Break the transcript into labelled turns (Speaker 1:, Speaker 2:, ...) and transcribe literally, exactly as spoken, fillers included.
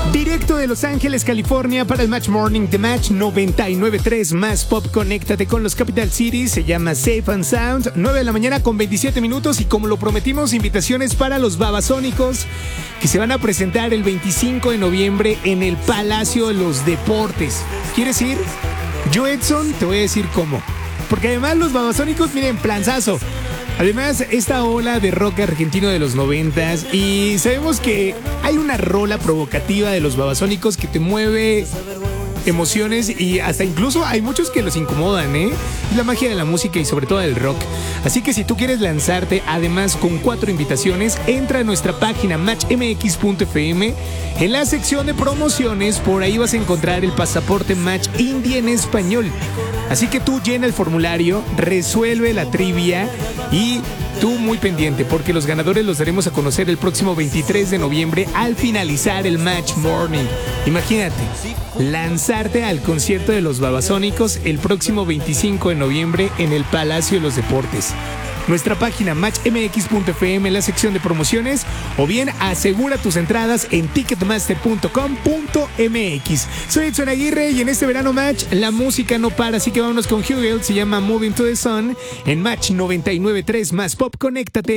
Speaker 1: Directo de Los Ángeles, California, para el Match Morning de Match noventa y nueve punto tres más Pop. Conéctate con los Capital Cities. Se llama Safe and Sound. nueve de la mañana con veintisiete minutos. Y como lo prometimos, invitaciones para los Babasónicos, que se van a presentar el veinticinco de noviembre en el Palacio de los Deportes. ¿Quieres ir? Yo, Edson, te voy a decir cómo. Porque además los Babasónicos, miren, planzazo. Además, esta ola de rock argentino de los noventas, y sabemos que hay una rola provocativa de los Babasónicos que te mueve emociones, y hasta incluso hay muchos que los incomodan, ¿eh? Es la magia de la música y sobre todo del rock. Así que si tú quieres lanzarte, además con cuatro invitaciones, entra a nuestra página match m x punto f m. En la sección de promociones, por ahí vas a encontrar el pasaporte Match Indie en español. Así que tú llena el formulario, resuelve la trivia y tú muy pendiente, porque los ganadores los daremos a conocer el próximo veintitrés de noviembre al finalizar el Match Morning. Imagínate, lanzarte al concierto de los Babasónicos el próximo veinticinco de noviembre en el Palacio de los Deportes. Nuestra página match m x punto f m en la sección de promociones, o bien asegura tus entradas en ticketmaster punto com punto m x. Soy Edson Aguirre y en este verano Match la música no para, así que vámonos con Hugel, se llama Moving to the Sun en Match noventa y nueve punto tres más Pop. Conéctate.